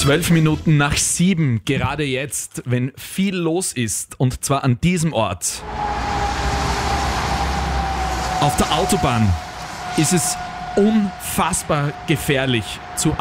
12 Minuten nach 7, gerade jetzt, wenn viel los ist, und zwar an diesem Ort. Auf der Autobahn ist es unfassbar gefährlich zu